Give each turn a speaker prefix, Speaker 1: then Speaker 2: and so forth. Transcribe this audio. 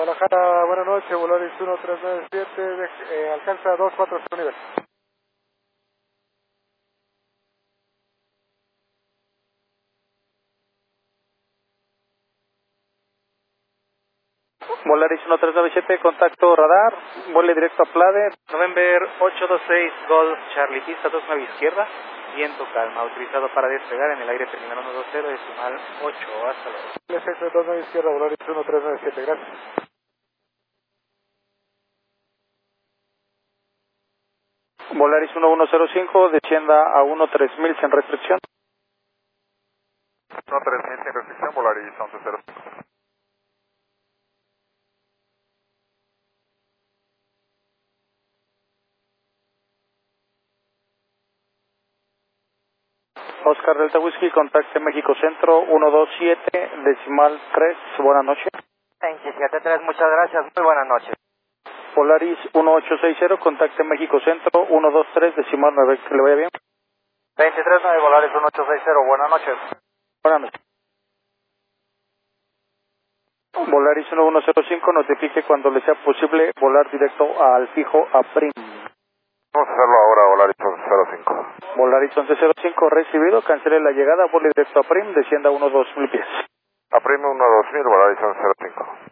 Speaker 1: Guadalajara, buenas noches, Volaris 1397, alcanza 240 nivel.
Speaker 2: Volaris 1397, contacto radar, vuele directo a Plade, November 826 Golf Charlie, pista 29 izquierda, viento calma, autorizado para despegar en el aire terminal 120, decimal 8, hasta luego.
Speaker 1: L6 29 izquierda, Volaris 1397, gracias.
Speaker 2: Volaris 1105, descienda a 13000 sin restricción.
Speaker 3: 13000 sin restricción, Volaris 1105.
Speaker 2: Oscar Delta Whisky, contacte México Centro 127, decimal 3, buenas noches.
Speaker 4: 273, muchas gracias, muy buenas noches.
Speaker 2: Volaris 1860, contacte México Centro 123, decimal 9, que le vaya bien.
Speaker 4: 239, Volaris 1860, buenas noches.
Speaker 2: Buenas noches. Volaris 1105, notifique cuando le sea posible volar directo al fijo a Prim.
Speaker 3: Vamos a hacerlo ahora, Volaris 1105.
Speaker 2: Volaris 1105, recibido, cancele la llegada, vuele directo a Prim, descienda a 12000 pies.
Speaker 3: Aprime 12000, Volaris 1105.